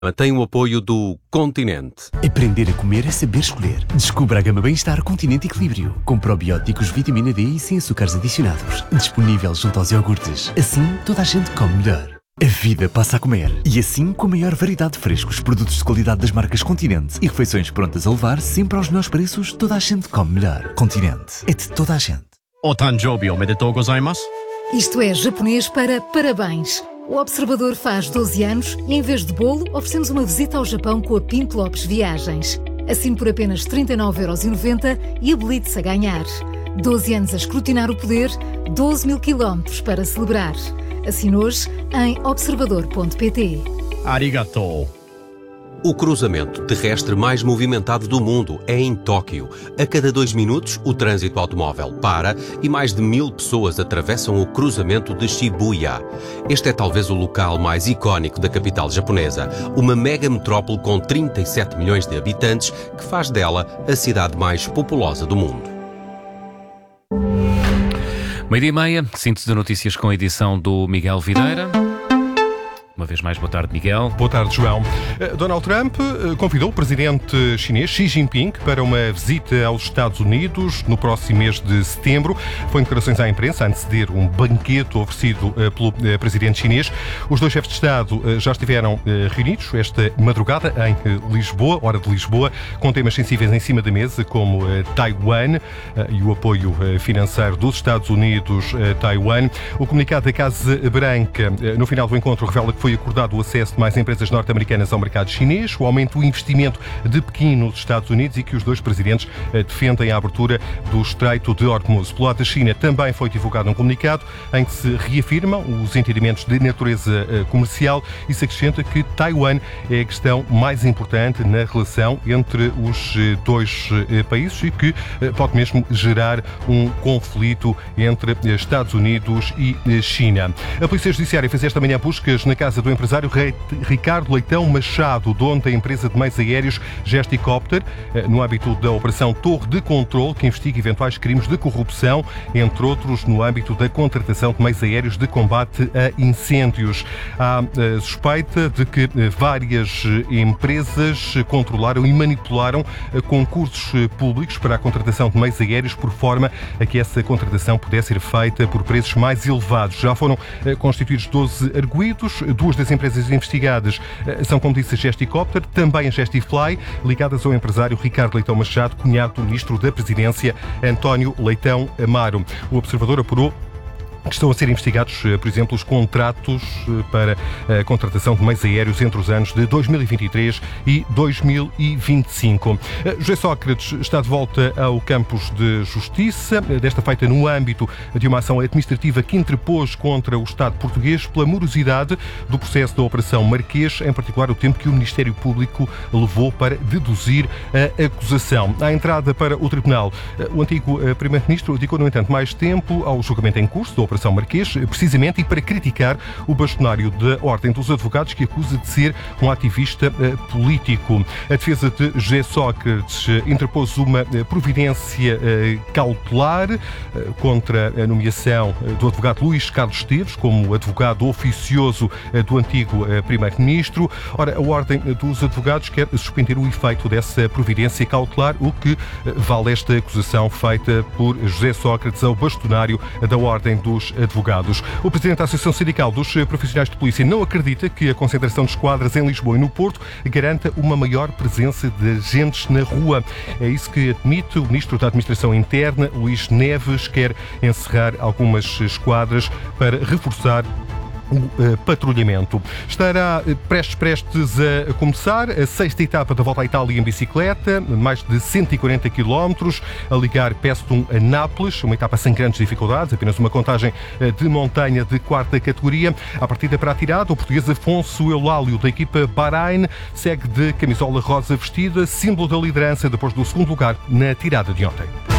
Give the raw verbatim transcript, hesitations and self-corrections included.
Tem o apoio do Continente. Aprender a comer é saber escolher. Descubra a gama Bem-Estar Continente Equilíbrio, com probióticos, vitamina D e sem açúcares adicionados. Disponível junto aos iogurtes. Assim, toda a gente come melhor. A vida passa a comer. E assim, com a maior variedade de frescos, produtos de qualidade das marcas Continente e refeições prontas a levar, sempre aos melhores preços, toda a gente come melhor. Continente. É de toda a gente. Otanjobi omedetou gozaimasu. Isto é japonês para parabéns. O Observador faz doze anos e, em vez de bolo, oferecemos uma visita ao Japão com a Pinto Lopes Viagens. Assine por apenas trinta e nove euros e noventa centavos e habilite-se a ganhar. doze anos a escrutinar o poder, doze mil quilómetros para celebrar. Assine hoje em observador ponto pt. Arigatou. O cruzamento terrestre mais movimentado do mundo é em Tóquio. A cada dois minutos, o trânsito automóvel para e mais de mil pessoas atravessam o cruzamento de Shibuya. Este é talvez o local mais icónico da capital japonesa, uma mega metrópole com trinta e sete milhões de habitantes que faz dela a cidade mais populosa do mundo. Meio-dia e meia, síntese de notícias com a edição do Miguel Videira. Uma vez mais, boa tarde, Miguel. Boa tarde, João. Donald Trump convidou o presidente chinês Xi Jinping para uma visita aos Estados Unidos no próximo mês de setembro. Foi em declarações à imprensa a anteceder um banquete oferecido pelo presidente chinês. Os dois chefes de Estado já estiveram reunidos esta madrugada em Lisboa, hora de Lisboa, com temas sensíveis em cima da mesa, como Taiwan e o apoio financeiro dos Estados Unidos a Taiwan. O comunicado da Casa Branca, no final do encontro, revela que foi acordado o acesso de mais empresas norte-americanas ao mercado chinês, o aumento do investimento de Pequim nos Estados Unidos e que os dois presidentes defendem a abertura do Estreito de Hormuz. Pelo lado da China também foi divulgado um comunicado em que se reafirmam os entendimentos de natureza comercial e se acrescenta que Taiwan é a questão mais importante na relação entre os dois países e que pode mesmo gerar um conflito entre Estados Unidos e China. A Polícia Judiciária fez esta manhã buscas na casa do empresário Ricardo Leitão Machado, dono da empresa de meios aéreos Gesticopter, no âmbito da Operação Torre de Controle, que investiga eventuais crimes de corrupção, entre outros no âmbito da contratação de meios aéreos de combate a incêndios. Há suspeita de que várias empresas controlaram e manipularam concursos públicos para a contratação de meios aéreos por forma a que essa contratação pudesse ser feita por preços mais elevados. Já foram constituídos doze arguidos. Duas das empresas investigadas são, como disse, a Gesticopter, também a Gestifly, ligadas ao empresário Ricardo Leitão Machado, cunhado do ministro da Presidência, António Leitão Amaro. O Observador apurou que estão a ser investigados, por exemplo, os contratos para a contratação de meios aéreos entre os anos de dois mil e vinte e três e dois mil e vinte e cinco. José Sócrates está de volta ao campus de justiça, desta feita no âmbito de uma ação administrativa que interpôs contra o Estado português pela morosidade do processo da Operação Marquês, em particular o tempo que o Ministério Público levou para deduzir a acusação. À entrada para o tribunal, o antigo Primeiro-Ministro dedicou, no entanto, mais tempo ao julgamento em curso da Operação Marquês, precisamente e para criticar o bastonário da Ordem dos Advogados, que acusa de ser um ativista uh, político. A defesa de José Sócrates uh, interpôs uma uh, providência uh, cautelar uh, contra a nomeação uh, do advogado Luís Carlos Esteves como advogado oficioso uh, do antigo uh, Primeiro-Ministro. Ora, a Ordem dos Advogados quer suspender o efeito dessa providência cautelar, o que uh, vale esta acusação feita por José Sócrates ao bastonário uh, da Ordem dos Advogados. O presidente da Associação Sindical dos Profissionais de Polícia não acredita que a concentração de esquadras em Lisboa e no Porto garanta uma maior presença de agentes na rua. É isso que admite o Ministro da Administração Interna, Luís Neves, quer encerrar algumas esquadras para reforçar o patrulhamento. Estará prestes, prestes a começar a sexta etapa da Volta à Itália em bicicleta, mais de cento e quarenta quilómetros, a ligar Paestum a Nápoles, uma etapa sem grandes dificuldades, apenas uma contagem de montanha de quarta categoria. À partida para a tirada, o português Afonso Eulálio, da equipa Bahrein, segue de camisola rosa vestida, símbolo da liderança depois do segundo lugar na tirada de ontem.